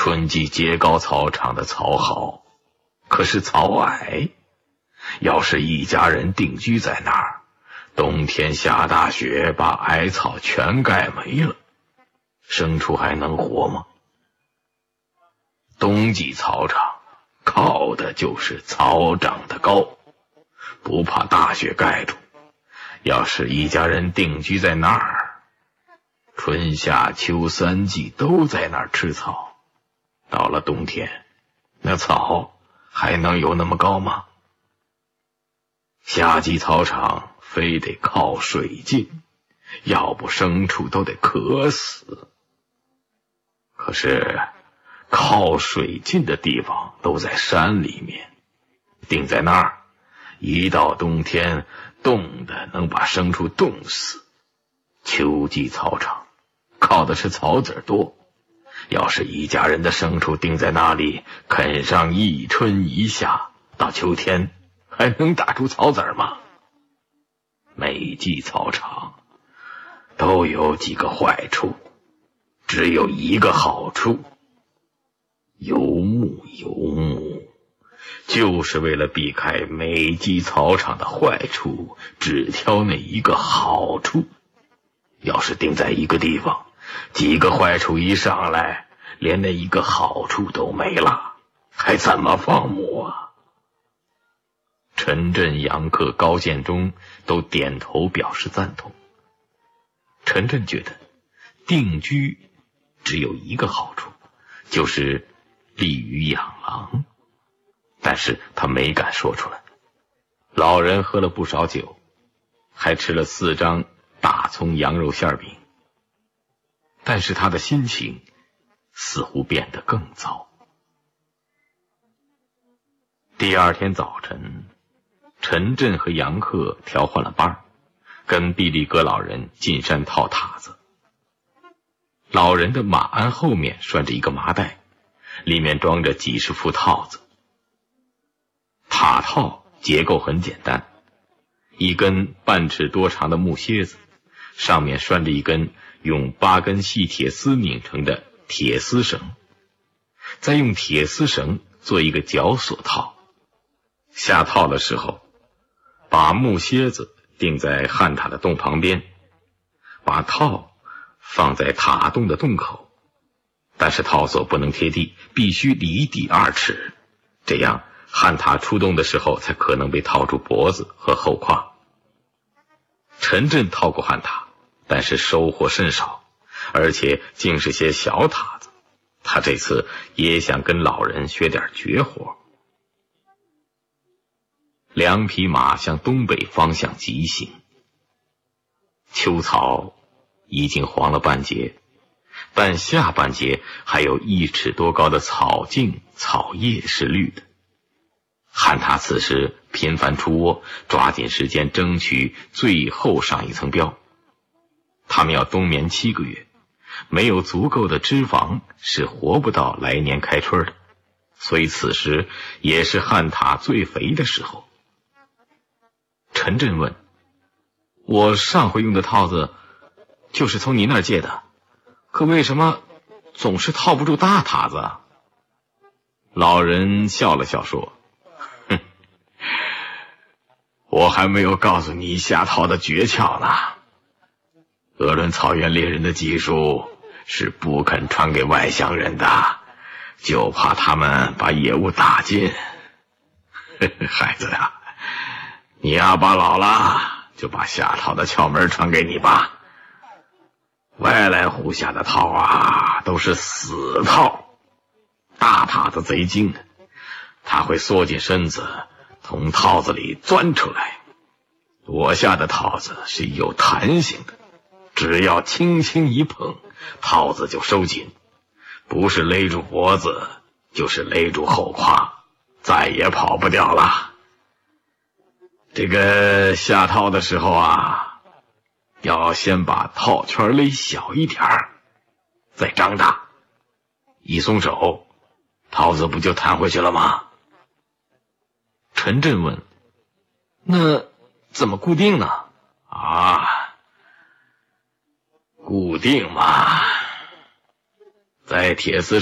春季结高草场的草好，可是草矮，要是一家人定居在那儿，冬天下大雪把矮草全盖没了，牲畜还能活吗？冬季草场靠的就是草长得高，不怕大雪盖住。要是一家人定居在那儿，春夏秋三季都在那儿吃草，到了冬天，那草还能有那么高吗？夏季草场非得靠水近，要不牲畜都得渴死。可是靠水近的地方都在山里面，定在那儿，一到冬天冻得能把牲畜冻死。秋季草场靠的是草籽多，要是一家人的牲畜定在那里，啃上一春一夏，到秋天还能打出草籽吗？每季草场都有几个坏处，只有一个好处，游牧。就是为了避开每季草场的坏处，只挑那一个好处。要是定在一个地方，几个坏处一上来，连那一个好处都没了，还怎么放牧啊？陈震、杨克、高建中都点头表示赞同。陈震觉得定居只有一个好处，就是利于养狼，但是他没敢说出来。老人喝了不少酒，还吃了4张大葱羊肉馅饼，但是他的心情似乎变得更糟。第二天早晨，陈震和杨克调换了班，跟毕力格老人进山套塔子。老人的马鞍后面拴着一个麻袋，里面装着几十副套子。塔套结构很简单，一根半尺多长的木楔子，上面拴着一根用8根细铁丝拧成的铁丝绳，再用铁丝绳做一个绞索套。下套的时候，把木楔子钉在焊塔的洞旁边，把套放在塔洞的洞口，但是套索不能贴地，必须离地2尺，这样焊塔出洞的时候才可能被套住脖子和后胯。陈震套过焊塔，但是收获甚少，而且竟是些小塔子。他这次也想跟老人学点绝活。2匹马向东北方向疾行，秋草已经黄了半截，但下半截还有1尺多高的草茎，草叶是绿的。汉塔此时频繁出窝，抓紧时间争取最后上一层膘。他们要冬眠7个月，没有足够的脂肪是活不到来年开春的，所以此时也是汉塔最肥的时候。陈震问：我上回用的套子就是从你那儿借的，可为什么总是套不住大塔子啊？老人笑了笑说：我还没有告诉你下套的诀窍呢。鄂伦草原猎人的技术是不肯传给外乡人的，就怕他们把野物打尽。孩子呀，你阿爸老了，就把下套的窍门传给你吧。外来户下的套啊，都是死套，大塔子贼精，他会缩紧身子从套子里钻出来。我下的套子是有弹性的，只要轻轻一碰，套子就收紧，不是勒住脖子，就是勒住后胯，再也跑不掉了。这个下套的时候啊，要先把套圈勒小一点再张大，一松手，套子不就弹回去了吗？陈震问：那怎么固定呢？固定嘛，在铁丝